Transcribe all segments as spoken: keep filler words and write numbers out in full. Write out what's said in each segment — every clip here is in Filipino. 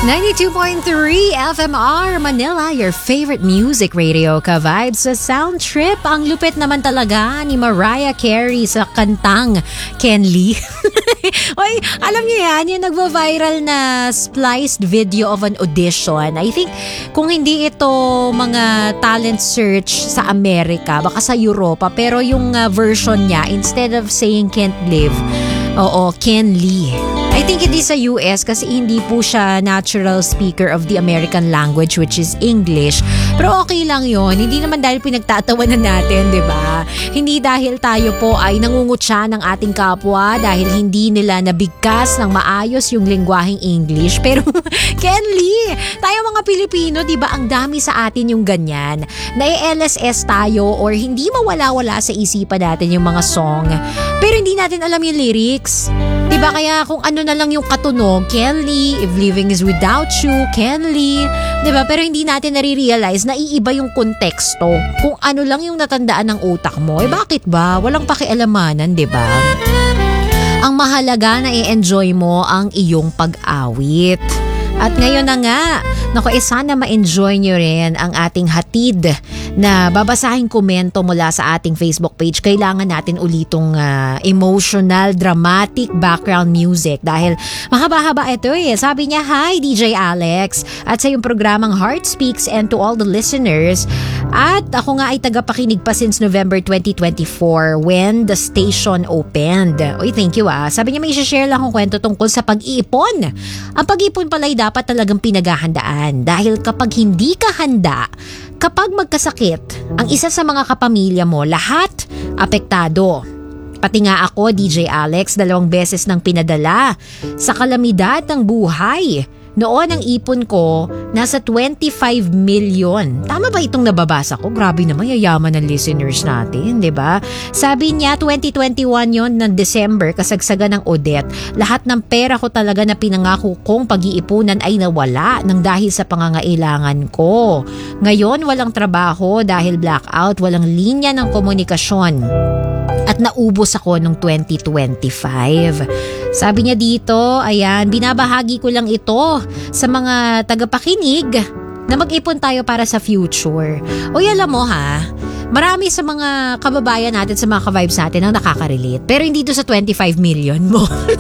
ninety-two point three F M R Manila, your favorite music radio ka-vibes sa Sound Trip. Ang lupit naman talaga ni Mariah Carey sa kantang Ken Lee. Oy, alam niyo yan, yung nagva-viral na spliced video of an audition. I think kung hindi ito mga talent search sa Amerika, baka sa Europa, pero yung uh, version niya, instead of saying can't live, oo, Ken Lee. I think hindi sa U S kasi hindi po siya natural speaker of the American language, which is English. Pero okay lang yon. Hindi naman dahil pinagtatawanan natin, di ba? Hindi dahil tayo po ay nangungutya ng ating kapwa dahil hindi nila nabigkas ng maayos yung lengguaheng English. Pero Ken Lee, tayo mga Pilipino, di ba, ang dami sa atin yung ganyan. Na-L S S tayo or hindi mawala-wala sa isipan natin yung mga song. Pero hindi natin alam yung lyrics. Di ba, kaya kung ano na lang yung katunog, Ken Lee, If Living Is Without You, Ken Lee, di ba? Pero hindi natin nare-realize na iiba yung konteksto. Kung ano lang yung natandaan ng utak mo, eh bakit ba? Walang pakialamanan, di ba? Ang mahalaga na i-enjoy mo ang iyong pag-awit. At ngayon na nga, naku, eh sana ma-enjoy nyo rin ang ating hatid na babasahing komento mula sa ating Facebook page. Kailangan natin ulitong uh, emotional, dramatic background music dahil mahaba-haba ito eh. Sabi niya, hi D J Alex at sa yung programang Heart Speaks and to all the listeners. At ako nga ay tagapakinig pa since November twenty twenty-four when the station opened. Uy, thank you ah. Sabi niya, may share lang akong kwento tungkol sa pag-iipon. Ang pag-iipon pala ay dapat talagang pinaghahandaan dahil kapag hindi ka handa, kapag magkasakit, ang isa sa mga kapamilya mo, lahat apektado. Pati nga ako, D J Alex, dalawang beses nang pinadala sa kalamidad ng buhay. Noon ang ipon ko nasa twenty-five million. Tama ba itong nababasa ko? Grabe naman, yayaman ng listeners natin, di ba? Sabi niya, twenty twenty-one yon ng December, kasagsagan ng Odette. Lahat ng pera ko talaga na pinangako kong pag-iipunan ay nawala nang dahil sa pangangailangan ko. Ngayon, walang trabaho dahil blackout, walang linya ng komunikasyon. At naubos ako noong twenty twenty-five. Sabi niya dito, ayan, binabahagi ko lang ito sa mga tagapakinig na mag-ipon tayo para sa future. O alam mo ha, marami sa mga kababayan natin, sa mga ka-vibes natin ang nakaka-relate. Pero hindi to sa twenty-five million mo.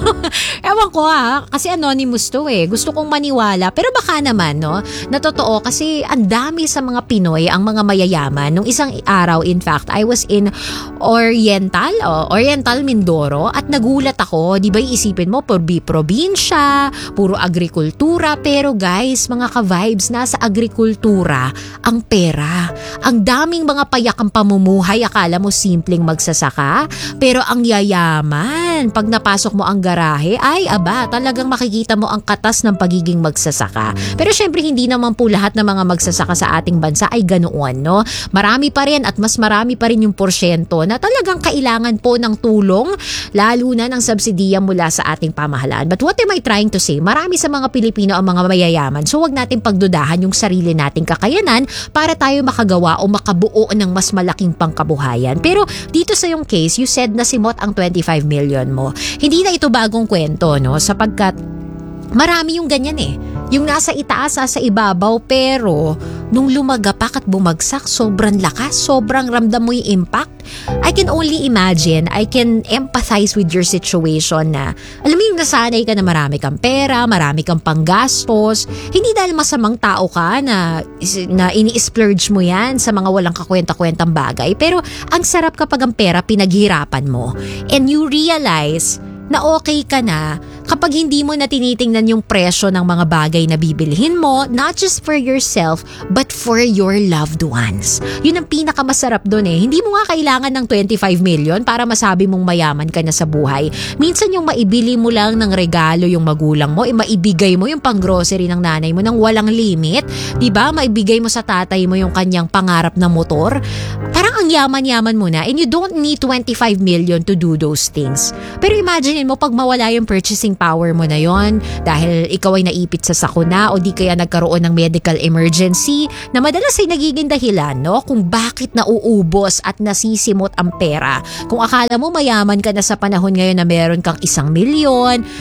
Ewan ko ha, kasi anonymous to eh. Gusto kong maniwala. Pero baka naman, no, na totoo kasi ang dami sa mga Pinoy, ang mga mayayaman. Nung isang araw, in fact, I was in Oriental, oh, Oriental Mindoro at nagulat ako. Di ba iisipin mo, probi probinsya, puro agrikultura. Pero guys, mga ka-vibes, nasa agrikultura ang pera. Ang daming mga payak ang pamumuhay, akala mo simpleng magsasaka, pero ang yayaman, pag napasok mo ang garahe, ay aba, talagang makikita mo ang katas ng pagiging magsasaka. Pero syempre hindi naman po lahat ng mga magsasaka sa ating bansa ay ganoon, no? Marami pa rin at mas marami pa rin yung porsyento na talagang kailangan po ng tulong, lalo na ng subsidiya mula sa ating pamahalaan. But what am I trying to say? Marami sa mga Pilipino ang mga mayayaman, so wag natin pagdudahan yung sarili nating kakayanan para tayo makagawa o makabuo ng mas malaking pangkabuhayan. Pero dito sa yung case, you said na simot ang twenty-five million mo. Hindi na ito bagong kwento, no? Sapagkat marami yung ganyan eh. Yung nasa itaas, sa ibabaw, pero nung lumagapak at bumagsak, sobrang lakas, sobrang ramdam mo yung impact. I can only imagine, I can empathize with your situation na, alam mo yung nasanay ka na marami kang pera, marami kang panggastos, hindi dahil masamang tao ka na, na ini-splurge mo yan sa mga walang kakwenta-kwentang bagay, pero ang sarap kapag ang pera pinaghirapan mo and you realize na okay ka na kapag hindi mo na tinitingnan yung presyo ng mga bagay na bibilhin mo, not just for yourself, but for your loved ones. Yun ang pinakamasarap doon eh. Hindi mo nga kailangan ng twenty-five million para masabi mong mayaman ka na sa buhay. Minsan yung maibili mo lang ng regalo yung magulang mo, eh, maibigay mo yung pang-grocery ng nanay mo ng walang limit. Diba? Maibigay mo sa tatay mo yung kanyang pangarap na motor. Parang ang yaman-yaman mo na and you don't need twenty-five million to do those things. Pero imagine mo pag mawala yung purchasing power mo na yon dahil ikaw ay naipit sa sakuna o di kaya nagkaroon ng medical emergency na madalas ay nagiging dahilan, no, kung bakit nauubos at nasisimot ang pera. Kung akala mo mayaman ka na sa panahon ngayon na meron kang isang milyon,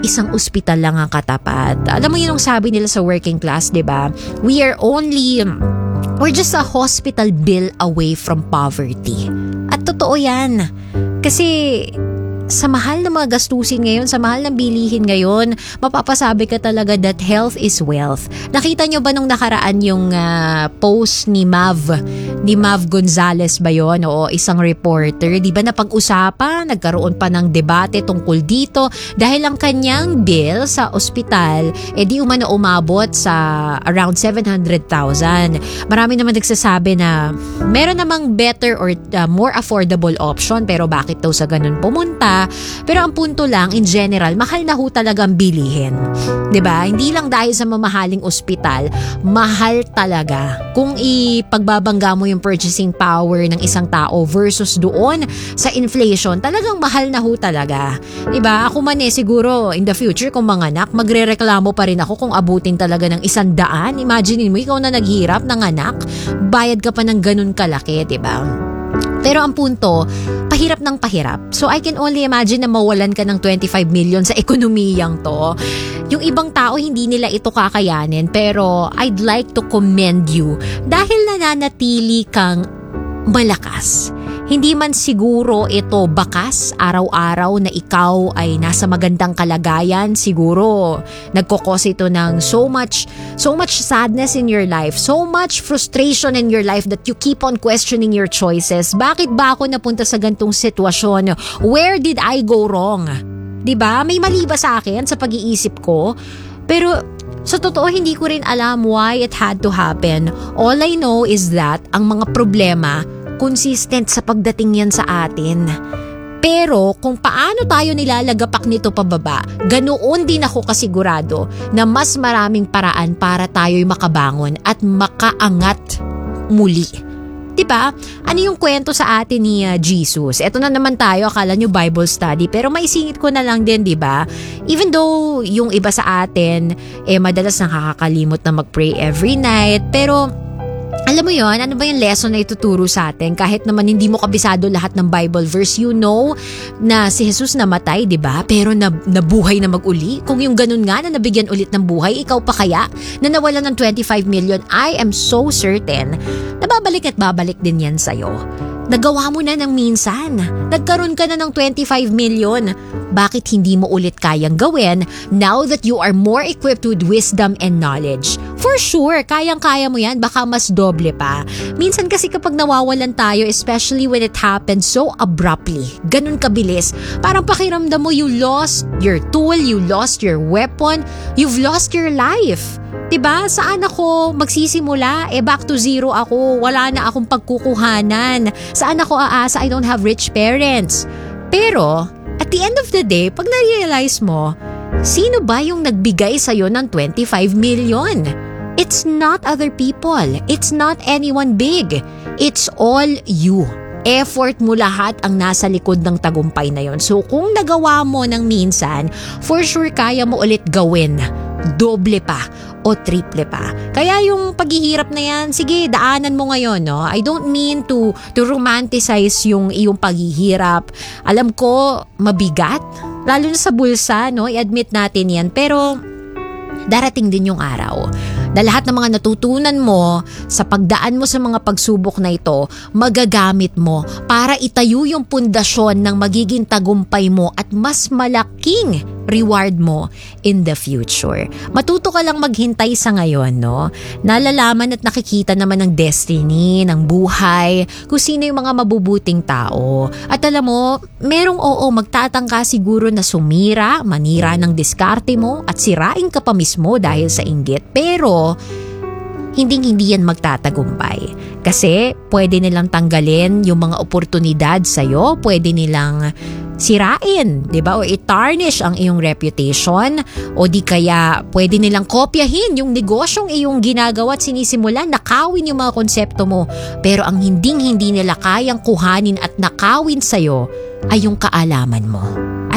isang ospital lang ang katapat. Alam mo yun ang sabi nila sa working class, di ba? We are only, we're just a hospital bill away from poverty. At totoo yan. Kasi sa mahal na mga gastusin ngayon, sa mahal ng bilihin ngayon, mapapasabi ka talaga that health is wealth. Nakita nyo ba nung nakaraan yung uh, post ni Mav, ni Mav Gonzalez ba yun? O isang reporter, di ba napag-usapan, nagkaroon pa ng debate tungkol dito dahil ang kanyang bill sa ospital, eh di umano umabot sa around seven hundred thousand. Marami naman nagsasabi na meron namang better or uh, more affordable option, pero bakit daw sa ganun pumunta? Pero ang punto lang, in general, mahal na ho talaga ang bilihin. Diba? Hindi lang dahil sa mamahaling ospital, mahal talaga. Kung ipagbabangga mo yung purchasing power ng isang tao versus doon sa inflation, talagang mahal na ho talaga. Diba? Ako man eh, siguro in the future, kung manganak, magre-reklamo pa rin ako kung abutin talaga ng isang daan. Imagine mo, ikaw na naghirap ng anak, bayad ka pa ng ganun kalaki, diba? Pero ang punto, pahirap ng pahirap. So I can only imagine na mawalan ka ng twenty-five million sa ekonomiyang to. Yung ibang tao hindi nila ito kakayanin, pero I'd like to commend you dahil nananatili kang malakas. Hindi man siguro ito bakas araw-araw na ikaw ay nasa magandang kalagayan, siguro nagkokos ito ng so much so much sadness in your life, so much frustration in your life that you keep on questioning your choices. Bakit ba ako napunta sa gantong sitwasyon? Where did I go wrong? 'Di ba? May mali ba sa akin sa pag-iisip ko? Pero sa totoo, hindi ko rin alam why it had to happen. All I know is that ang mga problema consistent sa pagdating yan sa atin. Pero kung paano tayo nilalagapak nito pababa, ganoon din ako kasigurado na mas maraming paraan para tayo'y makabangon at makaangat muli. Diba? Ano yung kwento sa atin ni uh, Jesus? Ito na naman tayo, akala nyo Bible study, pero maisingit ko na lang din, diba? Even though yung iba sa atin, eh madalas nakakakalimot na mag-pray every night, pero alam mo yon, ano ba yung lesson na ituturo sa atin? Kahit naman hindi mo kabisado lahat ng Bible verse, you know na si Jesus namatay, di ba? Pero nab- nabuhay na mag-uli. Kung yung ganun nga na nabigyan ulit ng buhay, ikaw pa kaya na nawalan ng twenty-five million, I am so certain na babalik at babalik din yan sa'yo. Nagawa mo na ng minsan. Nagkaroon ka na ng twenty-five million. Bakit hindi mo ulit kayang gawin now that you are more equipped with wisdom and knowledge? For sure, kayang-kaya mo yan. Baka mas doble pa. Minsan kasi kapag nawawalan tayo, especially when it happens so abruptly, ganun kabilis, parang pakiramdam mo you lost your tool, you lost your weapon, you've lost your life. Diba? Saan ako magsisimula? Eh back to zero ako. Wala na akong pagkukuhanan. Saan ako aasa? I don't have rich parents. Pero, at the end of the day, pag na-realize mo, sino ba yung nagbigay sa'yo ng twenty-five million? It's not other people. It's not anyone big. It's all you. Effort mo lahat ang nasa likod ng tagumpay na yon. So kung nagawa mo ng minsan, for sure kaya mo ulit gawin. Doble pa o triple pa. Kaya yung paghihirap na yan, sige, daanan mo ngayon, no? I don't mean to to romanticize yung iyong paghihirap. Alam ko, mabigat, lalo na sa bulsa, no? I-admit natin yan. Pero darating din yung araw na lahat ng mga natutunan mo sa pagdaan mo sa mga pagsubok na ito, magagamit mo para itayo yung pundasyon ng magiging tagumpay mo at mas malaking reward mo in the future. Matuto ka lang maghintay sa ngayon, no? Nalalaman at nakikita naman ng destiny, ng buhay, kung sino yung mga mabubuting tao. At alam mo, merong oo, magtatangka siguro na sumira, manira ng diskarte mo at sirain ka pa mismo dahil sa inggit. Pero hinding-hindi yan magtatagumpay. Kasi pwede nilang tanggalin yung mga oportunidad sa'yo, pwede nilang sirain, di ba? O i-tarnish ang iyong reputation, o di kaya pwede nilang kopyahin yung negosyong iyong ginagawa at sinisimulan, nakawin yung mga konsepto mo. Pero ang hinding-hindi nila kayang kuhanin at nakawin sa'yo ay yung kaalaman mo. At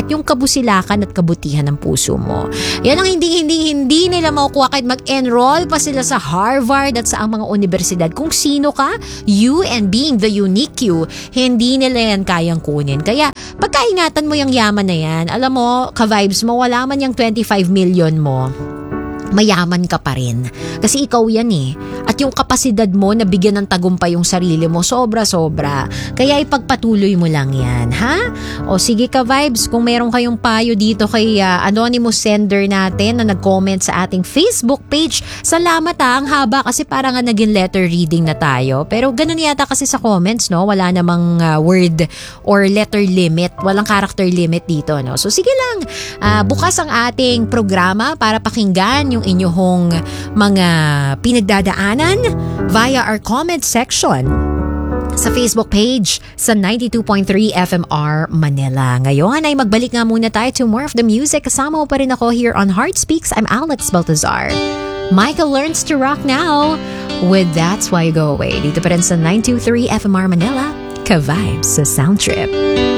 yung kabusilakan at kabutihan ng puso mo. Yan ang hindi, hindi, hindi nila makukuha kahit mag-enroll pa sila sa Harvard at sa ang mga universidad. Kung sino ka, you and being the unique you, hindi nila yan kayang kunin. Kaya, pagkaingatan mo yung yaman na yan, alam mo, ka-vibes mo, wala man yung twenty-five million mo, mayaman ka pa rin. Kasi ikaw yan eh. At yung kapasidad mo na bigyan ng tagumpay yung sarili mo, sobra-sobra. Kaya ipagpatuloy mo lang yan, ha? O sige ka vibes, kung meron kayong payo dito kay uh, anonymous sender natin na nag-comment sa ating Facebook page, salamat ha, ang haba kasi parang nga naging letter reading na tayo. Pero ganun yata kasi sa comments, no? Wala namang uh, word or letter limit. Walang character limit dito, no? So sige lang, uh, bukas ang ating programa para pakinggan yung inyong mga pinagdadaanan via our comment section sa Facebook page sa ninety-two point three F M R Manila. Ngayon ay magbalik nga muna tayo to more of the music. Kasama mo pa rin ako here on Heart Speaks. I'm Alex Baltazar. Michael learns to rock now with That's Why You Go Away. Dito pa rin sa ninety-two point three F M R Manila. Ka-vibes sa Sound Trip.